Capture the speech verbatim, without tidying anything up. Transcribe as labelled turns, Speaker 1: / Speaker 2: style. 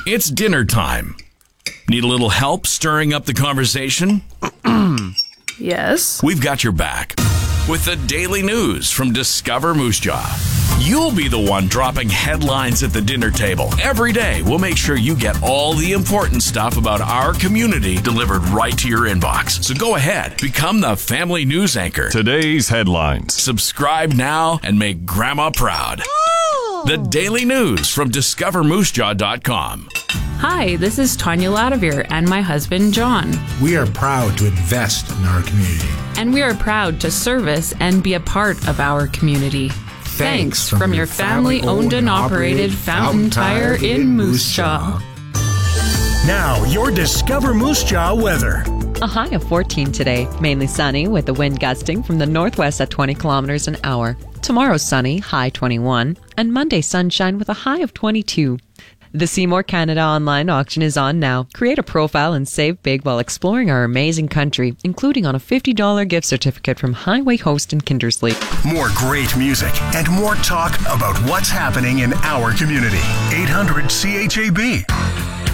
Speaker 1: It's dinner time. Need a little help stirring up the conversation?
Speaker 2: Yes.
Speaker 1: We've got your back with the daily news from Discover Moose Jaw. You'll be the one dropping headlines at the dinner table. Every day, we'll make sure you get all the important stuff about our community delivered right to your inbox. So go ahead, become the family news anchor.
Speaker 3: Today's headlines.
Speaker 1: Subscribe now and make Grandma proud. The daily news from discover moose jaw dot com.
Speaker 2: Hi, this is Tanya Ladavere and my husband, John.
Speaker 4: We are proud to invest in our community.
Speaker 2: And we are proud to service and be a part of our community. Thanks, Thanks from, from your family-owned and operated Fountain Tire in Moose Jaw.
Speaker 5: Now, your Discover Moose Jaw weather.
Speaker 6: A high of fourteen today, mainly sunny with the wind gusting from the northwest at twenty kilometers an hour. Tomorrow sunny, high twenty-one, and Monday sunshine with a high of twenty-two. The Seymour Canada online auction is on now. Create a profile and save big while exploring our amazing country, including on a fifty dollars gift certificate from Highway Host in Kindersley.
Speaker 5: More great music and more talk about what's happening in our community. eight hundred C H A B.